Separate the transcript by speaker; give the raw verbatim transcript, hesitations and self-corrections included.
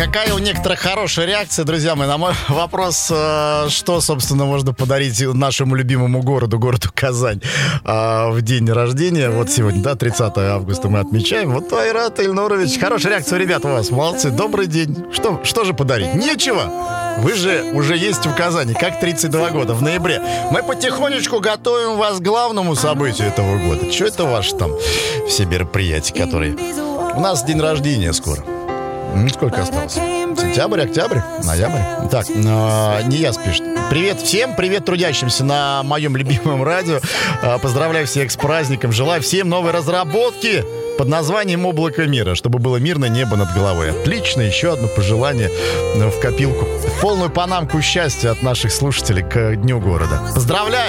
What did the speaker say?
Speaker 1: какая у некоторых хорошая реакция, друзья мои, на мой вопрос, что, собственно, можно подарить нашему любимому городу, городу Казань, в день рождения. Вот сегодня, да, тридцатого августа мы отмечаем. Вот Айрат Ильнурович, хорошая реакция, ребята, у вас, молодцы, добрый день. Что, что же подарить? Нечего. Вы же уже есть в Казани, как тридцать два года, в ноябре. Мы потихонечку готовим вас к главному событию этого года. Что это ваши там все мероприятия, которые... У нас день рождения скоро. Сколько осталось? Сентябрь, октябрь, ноябрь. Так, э, не я пишет. Привет всем, привет трудящимся на моем любимом радио. Э, поздравляю всех с праздником. Желаю всем новой разработки под названием «Облако мира», чтобы было мирное небо над головой. Отлично, еще одно пожелание в копилку. Полную панамку счастья от наших слушателей к Дню города. Поздравляем!